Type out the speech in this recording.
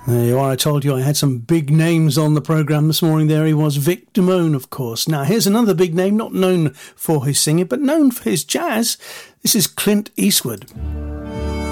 There you are. I told you I had some big names on the programme this morning. There he was, Vic Damone, of course. Now, here's another big name, not known for his singing, but known for his jazz. This is Clint Eastwood.